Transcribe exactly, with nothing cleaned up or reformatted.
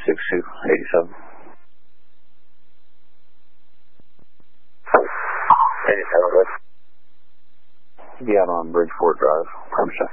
six two eighty-seven. eighty-seven, good. Yeah, I'm on Bridgeport Drive. I'm